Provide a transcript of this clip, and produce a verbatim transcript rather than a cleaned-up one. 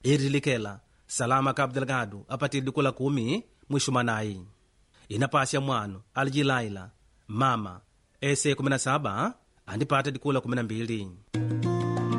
irilikela Salama Cabo Delgado apatile dikula kumi mwisho manai. Inapasi ya mwano Aljilaila mama ese kumi na saba andipata dikula kumi na mbili.